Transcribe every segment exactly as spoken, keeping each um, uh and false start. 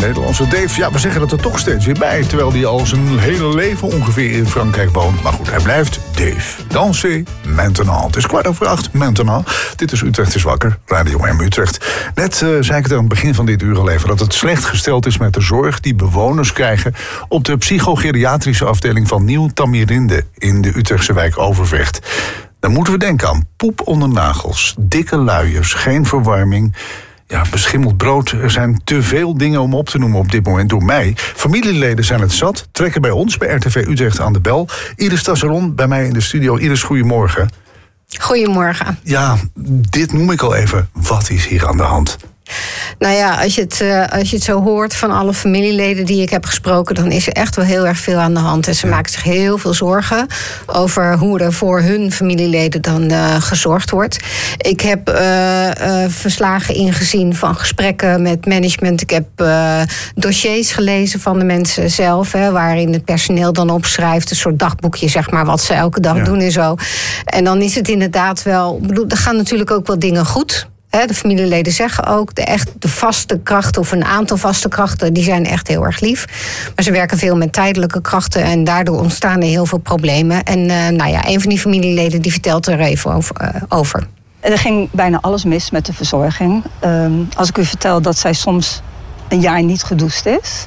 Nederlandse Dave, ja, we zeggen dat er toch steeds weer bij, terwijl hij al zijn hele leven ongeveer in Frankrijk woont. Maar goed, hij blijft Dave. Danser maintenant. Het is kwart over acht, maintenant. Dit is Utrecht is wakker, Radio M Utrecht. Net uh, zei ik het aan het begin van dit uur al even, dat het slecht gesteld is met de zorg die bewoners krijgen op de psychogeriatrische afdeling van Nieuw Tamirinde in de Utrechtse wijk Overvecht. Dan moeten we denken aan poep onder nagels, dikke luiers, geen verwarming. Ja, beschimmeld brood. Er zijn te veel dingen om op te noemen op dit moment door mij. Familieleden zijn het zat, trekken bij ons bij R T V Utrecht aan de bel. Iris Tasseron bij mij in de studio. Iris, goedemorgen. Goedemorgen. Ja, dit noem ik al even. Wat is hier aan de hand? Nou ja, als je, het, uh, als je het zo hoort van alle familieleden die ik heb gesproken, dan is er echt wel heel erg veel aan de hand. En ze ja. maken zich heel veel zorgen over hoe er voor hun familieleden dan uh, gezorgd wordt. Ik heb uh, uh, verslagen ingezien van gesprekken met management. Ik heb uh, dossiers gelezen van de mensen zelf, hè, waarin het personeel dan opschrijft, een soort dagboekje, zeg maar, wat ze elke dag ja. doen en zo. En dan is het inderdaad wel, bedoel, er gaan natuurlijk ook wel dingen goed. De familieleden zeggen ook, de, echt, de vaste krachten of een aantal vaste krachten, die zijn echt heel erg lief. Maar ze werken veel met tijdelijke krachten en daardoor ontstaan er heel veel problemen. En uh, nou ja, een van die familieleden die vertelt er even over. Uh, over. Er ging bijna alles mis met de verzorging. Um, als ik u vertel dat zij soms een jaar niet gedoucht is.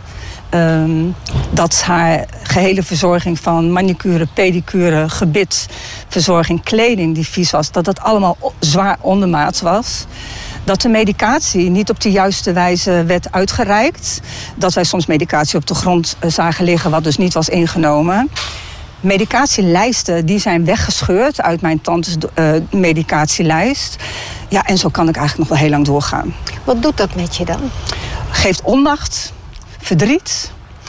Um, dat haar gehele verzorging van manicure, pedicure, gebit, verzorging, kleding die vies was, dat dat allemaal zwaar ondermaats was. Dat de medicatie niet op de juiste wijze werd uitgereikt. Dat wij soms medicatie op de grond zagen liggen wat dus niet was ingenomen. Medicatielijsten die zijn weggescheurd uit mijn tantes uh, medicatielijst. Ja, en zo kan ik eigenlijk nog wel heel lang doorgaan. Wat doet dat met je dan? Geeft onmacht. Verdriet,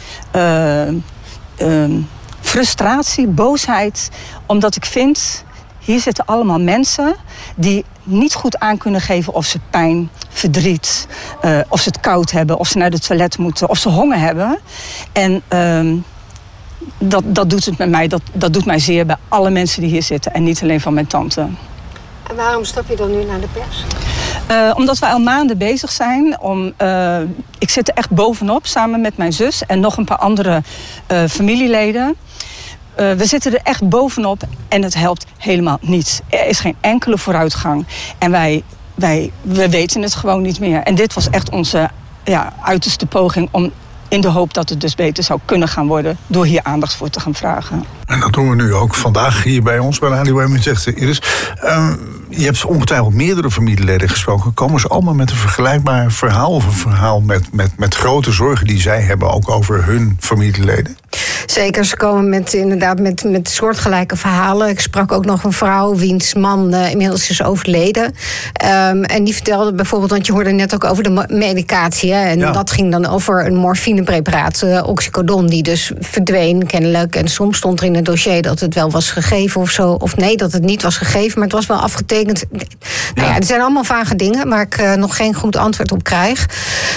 uh, uh, frustratie, boosheid. Omdat ik vind, hier zitten allemaal mensen die niet goed aan kunnen geven of ze pijn, verdriet, uh, of ze het koud hebben, of ze naar de toilet moeten, of ze honger hebben. En uh, dat, dat doet het met mij, dat, dat doet mij zeer bij alle mensen die hier zitten en niet alleen van mijn tante. En waarom stap je dan nu naar de pers? Uh, omdat wij al maanden bezig zijn. Om, uh, ik zit er echt bovenop samen met mijn zus en nog een paar andere uh, familieleden. Uh, we zitten er echt bovenop en het helpt helemaal niets. Er is geen enkele vooruitgang. En wij, wij we weten het gewoon niet meer. En dit was echt onze ja, uiterste poging om in de hoop dat het dus beter zou kunnen gaan worden door hier aandacht voor te gaan vragen. En dat doen we nu ook vandaag hier bij ons bij Radio M Utrecht. Iris, uh, je hebt ongetwijfeld meerdere familieleden gesproken. Komen ze allemaal met een vergelijkbaar verhaal of een verhaal met, met, met grote zorgen die zij hebben ook over hun familieleden? Zeker, ze komen met, inderdaad met, met soortgelijke verhalen. Ik sprak ook nog een vrouw wiens man uh, inmiddels is overleden. Um, en die vertelde bijvoorbeeld, want je hoorde net ook over de medicatie. Hè, en ja. dat ging dan over een morfinepreparaat, uh, oxycodon, die dus verdween kennelijk. En soms stond er in het dossier dat het wel was gegeven of zo. Of nee, dat het niet was gegeven, maar het was wel afgetekend. Ja. Nou ja, er zijn allemaal vage dingen waar ik uh, nog geen goed antwoord op krijg.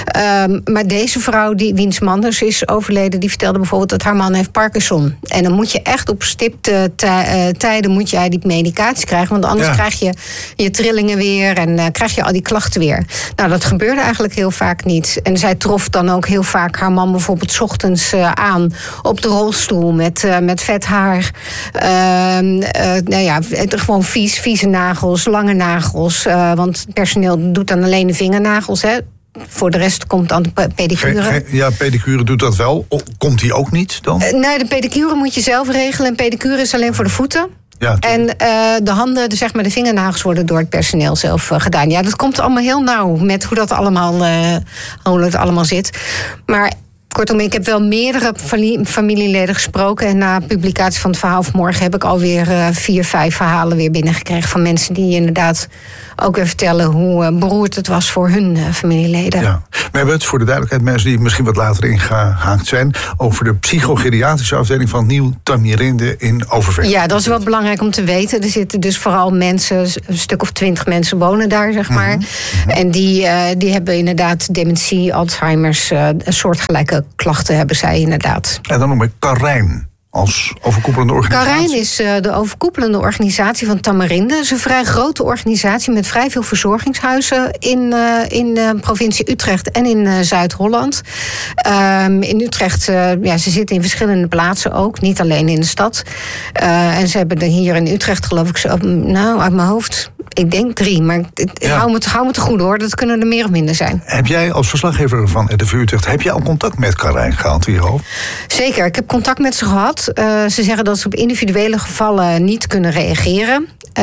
Um, maar deze vrouw, die, wiens man dus is overleden, die vertelde bijvoorbeeld dat haar man heeft Parkinson. En dan moet je echt op stipte tijden moet jij die medicatie krijgen. Want anders ja. krijg je je trillingen weer en uh, krijg je al die klachten weer. Nou, dat gebeurde eigenlijk heel vaak niet. En zij trof dan ook heel vaak haar man bijvoorbeeld 's ochtends uh, aan op de rolstoel met, uh, met vet haar. Uh, uh, nou ja, gewoon vies, vieze nagels, lange nagels. Uh, want het personeel doet dan alleen de vingernagels, hè. Voor de rest komt dan de pedicure. Ge, ge, ja, pedicure doet dat wel. Komt die ook niet dan? Uh, nee, de pedicure moet je zelf regelen. En pedicure is alleen voor de voeten. Ja, en uh, de handen, dus zeg maar de vingernagels, worden door het personeel zelf uh, gedaan. Ja, dat komt allemaal heel nauw met hoe dat allemaal, uh, hoe dat allemaal zit. Maar kortom, ik heb wel meerdere familieleden gesproken. En na publicatie van het verhaal vanmorgen heb ik alweer uh, vier, vijf verhalen weer binnengekregen van mensen die inderdaad ook weer vertellen hoe uh, beroerd het was voor hun uh, familieleden. Ja. We hebben het voor de duidelijkheid, mensen die misschien wat later ingehaakt zijn, over de psychogeriatrische afdeling van Nieuw Tamirinde in Overvecht. Ja, dat is wel belangrijk om te weten. Er zitten dus vooral mensen, een stuk of twintig mensen wonen daar, zeg maar. Mm-hmm. En die, uh, die hebben inderdaad dementie, Alzheimer's, uh, soortgelijke klachten hebben zij inderdaad. En dan noem ik Karijn als overkoepelende organisatie? Carijn is uh, de overkoepelende organisatie van Tamarinde. Het is een vrij grote organisatie met vrij veel verzorgingshuizen in, uh, in de uh, provincie Utrecht en in uh, Zuid-Holland. Um, in Utrecht, uh, ja, ze zitten in verschillende plaatsen ook, niet alleen in de stad. Uh, en ze hebben er hier in Utrecht, geloof ik, zo, nou, uit mijn hoofd, ik denk drie, maar ja. hou, me, hou me te goed hoor, dat kunnen er meer of minder zijn. Heb jij als verslaggever van R T V Utrecht, heb jij al contact met Carijn gehad hierop? Zeker, ik heb contact met ze gehad. Uh, ze zeggen dat ze op individuele gevallen niet kunnen reageren. Uh,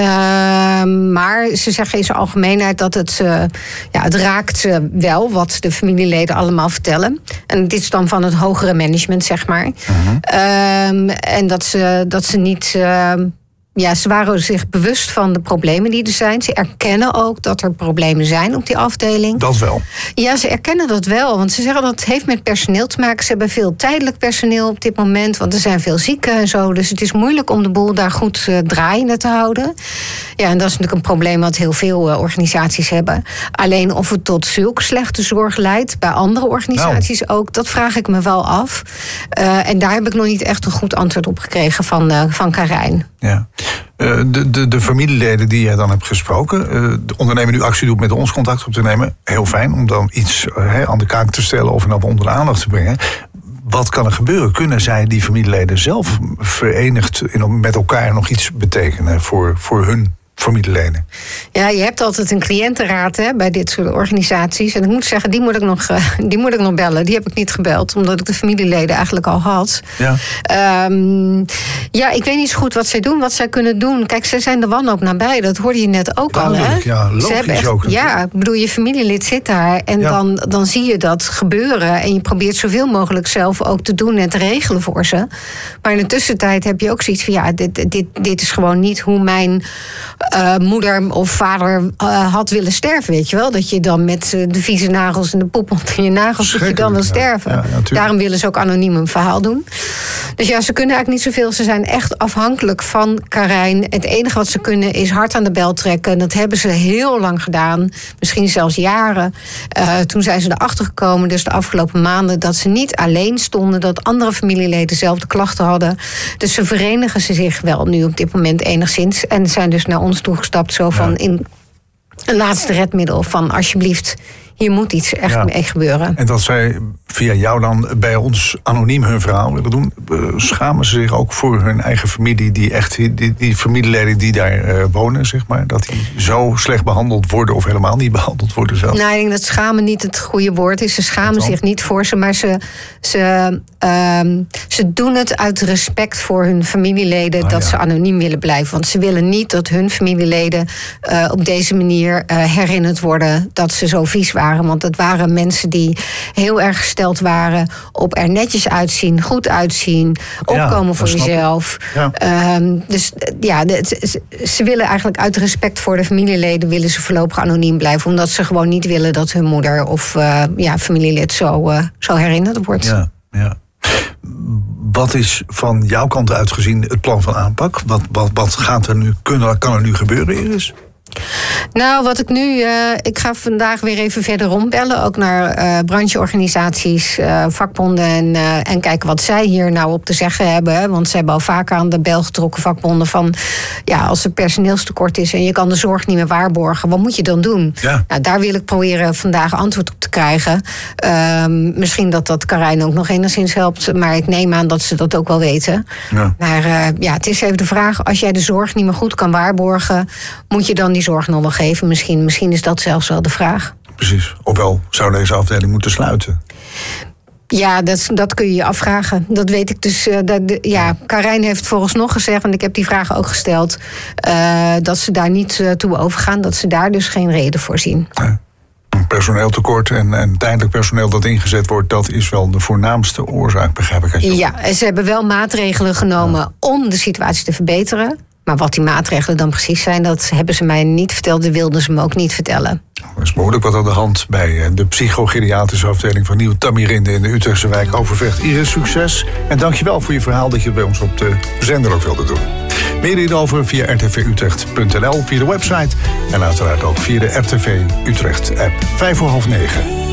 maar ze zeggen in zijn algemeenheid dat het, uh, ja, het raakt uh, wel wat de familieleden allemaal vertellen. En dit is dan van het hogere management, zeg maar. Uh-huh. Uh, en dat ze, dat ze niet... Uh, Ja, ze waren zich bewust van de problemen die er zijn. Ze erkennen ook dat er problemen zijn op die afdeling. Dat wel? Ja, ze erkennen dat wel. Want ze zeggen dat het heeft met personeel te maken. Ze hebben veel tijdelijk personeel op dit moment. Want er zijn veel zieken en zo. Dus het is moeilijk om de boel daar goed uh, draaiende te houden. Ja, en dat is natuurlijk een probleem wat heel veel uh, organisaties hebben. Alleen of het tot zulke slechte zorg leidt bij andere organisaties nou. ook, dat vraag ik me wel af. Uh, en daar heb ik nog niet echt een goed antwoord op gekregen van, uh, van Carijn. Ja. Uh, de, de, de familieleden die jij dan hebt gesproken, uh, de ondernemer nu actie doet met ons contact op te nemen. Heel fijn om dan iets uh, aan de kaak te stellen of dan onder de aandacht te brengen. Wat kan er gebeuren? Kunnen zij, die familieleden zelf verenigd in, met elkaar nog iets betekenen voor, voor hun familieleden? Ja, je hebt altijd een cliëntenraad hè, bij dit soort organisaties. En ik moet zeggen, die moet ik nog, uh, die moet ik nog bellen. Die heb ik niet gebeld, omdat ik de familieleden eigenlijk al had. Ja, um, ja ik weet niet zo goed wat zij doen, wat zij kunnen doen. Kijk, zij zijn de wanhoop nabij, dat hoorde je net ook Duidelijk, al. Hè? Ja, logisch Ze hebben echt, ook. Ja, ik bedoel, je familielid zit daar en ja. dan, dan zie je dat gebeuren. En je probeert zoveel mogelijk zelf ook te doen en te regelen voor ze. Maar in de tussentijd heb je ook zoiets van, ja, dit, dit, dit is gewoon niet hoe mijn Uh, moeder of vader uh, had willen sterven, weet je wel. Dat je dan met uh, de vieze nagels en de pop onder je nagels, dat je dan wil sterven. Ja, ja, Daarom willen ze ook anoniem een verhaal doen. Dus ja, ze kunnen eigenlijk niet zoveel. Ze zijn echt afhankelijk van Carijn. Het enige wat ze kunnen is hard aan de bel trekken. Dat hebben ze heel lang gedaan. Misschien zelfs jaren. Uh, toen zijn ze erachter gekomen, dus de afgelopen maanden, dat ze niet alleen stonden, dat andere familieleden dezelfde klachten hadden. Dus ze verenigen ze zich wel nu op dit moment enigszins. En zijn dus naar ons toegestapt, zo van ja. in een laatste redmiddel van alsjeblieft, hier moet iets echt ja. mee gebeuren. En dat zij via jou dan bij ons anoniem hun verhaal willen doen, schamen ze zich ook voor hun eigen familie, die echt die, die familieleden die daar uh, wonen, zeg maar, dat die zo slecht behandeld worden of helemaal niet behandeld worden zelf? Nou, ik denk dat schamen niet het goede woord is. Ze schamen zich niet voor ze, maar ze, ze, uh, ze doen het uit respect voor hun familieleden, ah, dat ja. ze anoniem willen blijven. Want ze willen niet dat hun familieleden uh, op deze manier uh, herinnerd worden dat ze zo vies waren. Want het waren mensen die heel erg gesteld waren op er netjes uitzien, goed uitzien, opkomen ja, voor jezelf. Ja. Um, dus ja, de, ze, ze willen eigenlijk uit respect voor de familieleden willen ze voorlopig anoniem blijven, omdat ze gewoon niet willen dat hun moeder of uh, ja, familielid zo, uh, zo herinnerd wordt. Ja, ja. Wat is van jouw kant uit gezien het plan van aanpak? Wat, wat, wat gaat er nu, kunnen, kan er nu gebeuren, Iris? Nou, wat ik nu... Uh, ik ga vandaag weer even verder rondbellen. Ook naar uh, brancheorganisaties, uh, vakbonden. En, uh, en kijken wat zij hier nou op te zeggen hebben. Want ze hebben al vaak aan de bel getrokken, vakbonden, van ja, als er personeelstekort is en je kan de zorg niet meer waarborgen, wat moet je dan doen? Ja. Nou, daar wil ik proberen vandaag antwoord op te krijgen. Uh, misschien dat dat Carijn ook nog enigszins helpt. Maar ik neem aan dat ze dat ook wel weten. Ja. Maar uh, ja, het is even de vraag, als jij de zorg niet meer goed kan waarborgen, moet je dan die zorg nog wel geven? Misschien, misschien is dat zelfs wel de vraag. Precies. Ofwel zou deze afdeling moeten sluiten? Ja, dat, dat kun je je afvragen. Dat weet ik dus. Uh, dat, de, ja, Carijn heeft vooralsnog gezegd, en ik heb die vraag ook gesteld, uh, dat ze daar niet uh, toe overgaan. Dat ze daar dus geen reden voor zien. Ja. Personeeltekort en, en tijdelijk personeel dat ingezet wordt, dat is wel de voornaamste oorzaak, begrijp ik. Uit je ja, en ze hebben wel maatregelen genomen ja. om de situatie te verbeteren. Maar wat die maatregelen dan precies zijn, dat hebben ze mij niet verteld. Dat wilden ze me ook niet vertellen. Er is behoorlijk wat aan de hand bij de psychogeriatrische afdeling van Nieuw Tamarinde in de Utrechtse wijk Overvecht. Iris, succes. En dankjewel voor je verhaal dat je bij ons op de zender ook wilde doen. Meer hierover via r t v utrecht punt n l, via de website en uiteraard ook via de R T V Utrecht app. Vijf voor half negen.